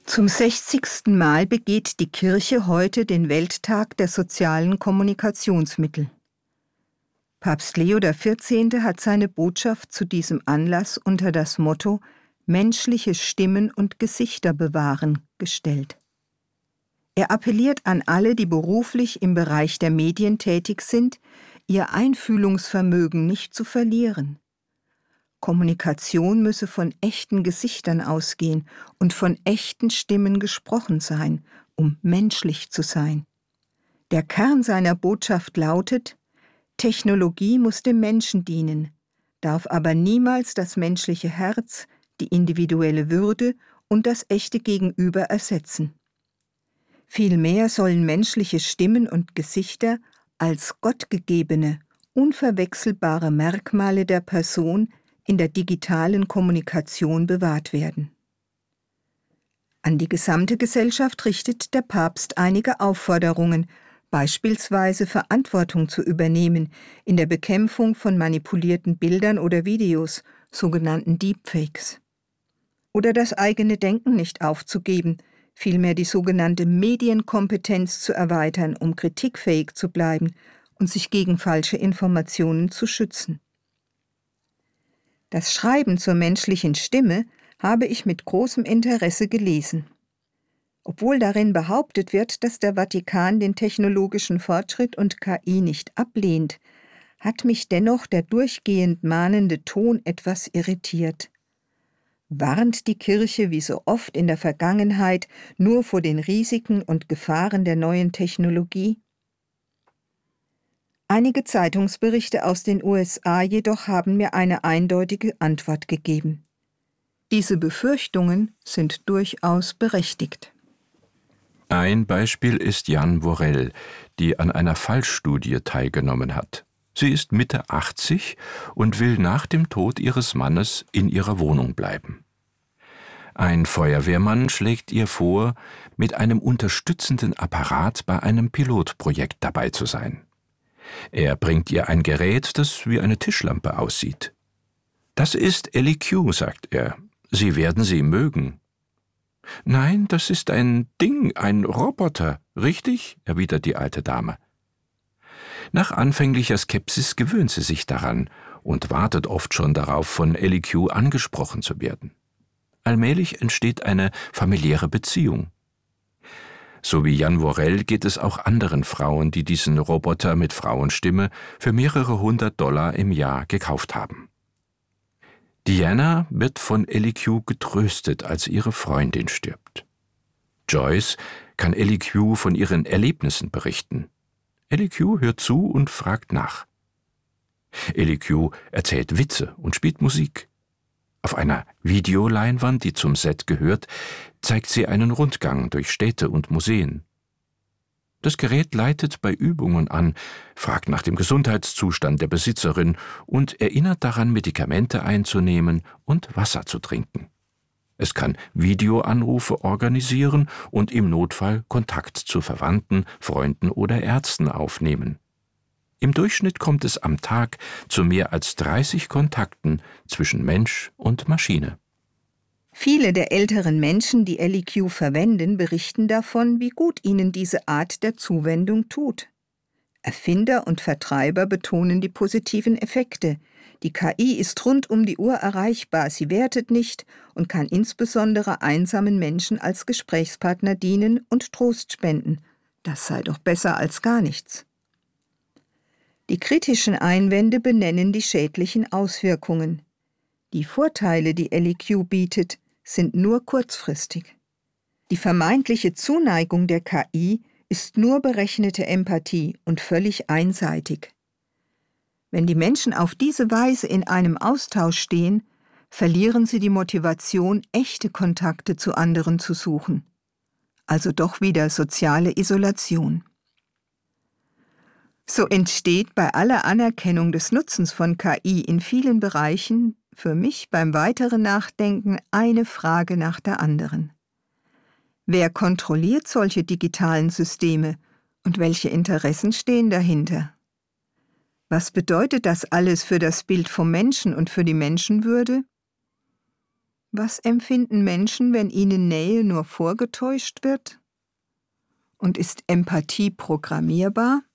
Zum 60. Mal begeht die Kirche heute den Welttag der sozialen Kommunikationsmittel. Papst Leo XIV. Hat seine Botschaft zu diesem Anlass unter das Motto »Menschliche Stimmen und Gesichter bewahren« gestellt. Er appelliert an alle, die beruflich im Bereich der Medien tätig sind, ihr Einfühlungsvermögen nicht zu verlieren. Kommunikation müsse von echten Gesichtern ausgehen und von echten Stimmen gesprochen sein, um menschlich zu sein. Der Kern seiner Botschaft lautet: Technologie muss dem Menschen dienen, darf aber niemals das menschliche Herz, die individuelle Würde und das echte Gegenüber ersetzen. Vielmehr sollen menschliche Stimmen und Gesichter als gottgegebene, unverwechselbare Merkmale der Person in der digitalen Kommunikation bewahrt werden. An die gesamte Gesellschaft richtet der Papst einige Aufforderungen, beispielsweise Verantwortung zu übernehmen in der Bekämpfung von manipulierten Bildern oder Videos, sogenannten Deepfakes. Oder das eigene Denken nicht aufzugeben, vielmehr die sogenannte Medienkompetenz zu erweitern, um kritikfähig zu bleiben und sich gegen falsche Informationen zu schützen. Das Schreiben zur menschlichen Stimme habe ich mit großem Interesse gelesen. Obwohl darin behauptet wird, dass der Vatikan den technologischen Fortschritt und KI nicht ablehnt, hat mich dennoch der durchgehend mahnende Ton etwas irritiert. Warnt die Kirche wie so oft in der Vergangenheit nur vor den Risiken und Gefahren der neuen Technologie? Einige Zeitungsberichte aus den USA jedoch haben mir eine eindeutige Antwort gegeben. Diese Befürchtungen sind durchaus berechtigt. Ein Beispiel ist Jan Worrell, die an einer Fallstudie teilgenommen hat. Sie ist Mitte 80 und will nach dem Tod ihres Mannes in ihrer Wohnung bleiben. Ein Feuerwehrmann schlägt ihr vor, mit einem unterstützenden Apparat bei einem Pilotprojekt dabei zu sein. Er bringt ihr ein Gerät, das wie eine Tischlampe aussieht. »Das ist Ellie Q«, sagt er. »Sie werden sie mögen.« »Nein, das ist ein Ding, ein Roboter, richtig?«, erwidert die alte Dame. Nach anfänglicher Skepsis gewöhnt sie sich daran und wartet oft schon darauf, von Ellie Q angesprochen zu werden. Allmählich entsteht eine familiäre Beziehung. So wie Jan Worrell geht es auch anderen Frauen, die diesen Roboter mit Frauenstimme für mehrere $100 im Jahr gekauft haben. Diana wird von Ellie Q getröstet, als ihre Freundin stirbt. Joyce kann Ellie Q von ihren Erlebnissen berichten. Ellie Q hört zu und fragt nach. Ellie Q erzählt Witze und spielt Musik. Auf einer Videoleinwand, die zum Set gehört, zeigt sie einen Rundgang durch Städte und Museen. Das Gerät leitet bei Übungen an, fragt nach dem Gesundheitszustand der Besitzerin und erinnert daran, Medikamente einzunehmen und Wasser zu trinken. Es kann Videoanrufe organisieren und im Notfall Kontakt zu Verwandten, Freunden oder Ärzten aufnehmen. Im Durchschnitt kommt es am Tag zu mehr als 30 Kontakten zwischen Mensch und Maschine. Viele der älteren Menschen, die Ellie Q verwenden, berichten davon, wie gut ihnen diese Art der Zuwendung tut. Erfinder und Vertreiber betonen die positiven Effekte. Die KI ist rund um die Uhr erreichbar, sie wertet nicht und kann insbesondere einsamen Menschen als Gesprächspartner dienen und Trost spenden. Das sei doch besser als gar nichts. Die kritischen Einwände benennen die schädlichen Auswirkungen. Die Vorteile, die Ellie Q bietet, sind nur kurzfristig. Die vermeintliche Zuneigung der KI ist nur berechnete Empathie und völlig einseitig. Wenn die Menschen auf diese Weise in einem Austausch stehen, verlieren sie die Motivation, echte Kontakte zu anderen zu suchen. Also doch wieder soziale Isolation. So entsteht bei aller Anerkennung des Nutzens von KI in vielen Bereichen für mich beim weiteren Nachdenken eine Frage nach der anderen. Wer kontrolliert solche digitalen Systeme und welche Interessen stehen dahinter? Was bedeutet das alles für das Bild vom Menschen und für die Menschenwürde? Was empfinden Menschen, wenn ihnen Nähe nur vorgetäuscht wird? Und ist Empathie programmierbar?